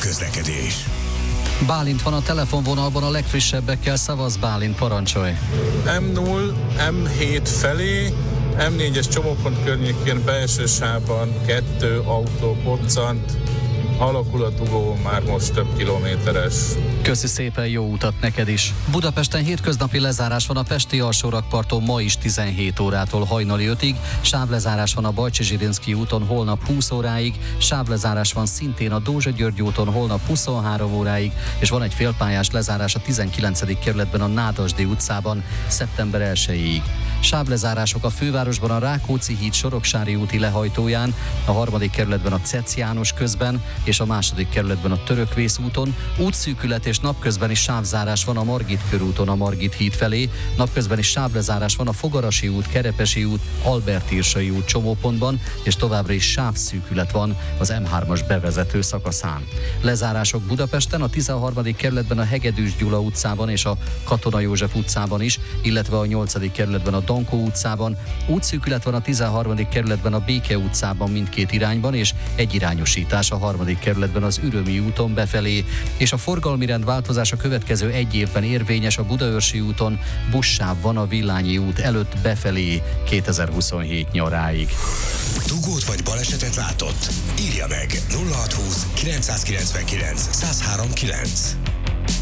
közlekedés. Bálint van a telefonvonalban a legfrissebbekkel, szavasz Bálint, parancsolj! M0, M7 felé, M4-es csomópont környékén belső sávban 2 autó koccant, alakul a dugó, már most több kilométeres. Köszi szépen, jó utat neked is! Budapesten hétköznapi lezárás van a pesti alsórakparton ma is 17 órától hajnali 5-ig, sávlezárás van a Bajcsy-Zsirinszky úton holnap 20 óráig, sávlezárás van szintén a Dózsa-György úton holnap 23 óráig, és van egy félpályás lezárás a 19. kerületben a Nádasdy utcában szeptember 1-ig. Sávlezárások a fővárosban a Rákóczi híd Soroksári úti lehajtóján, a 3. kerületben a Cec János közben és a 2. kerületben a Törökvész úton, útszűkület és napközbeni sávzárás van a Margit körúton a Margit híd felé, napközbeni sávlezárás van a Fogarasi út, Kerepesi út, Albert Irsai út csomópontban, és továbbra is sávszűkület van az M3-as bevezető szakaszán. Lezárások Budapesten, a 13. kerületben a Hegedűs Gyula utcában és a Katona József utcában is, illetve a 8. kerületben a Dankó utcában, útszűkület van a 13. kerületben a Béke utcában mindkét irányban, és egyirányosítás a 3. kerületben az Ürömi úton befelé, és a forgalmi rendváltozás a következő egy évben érvényes a Budaörsi úton, buszsáv van a Villányi út előtt befelé 2027 nyaráig. Dugót vagy balesetet látott? Írja meg 0620 999 1039.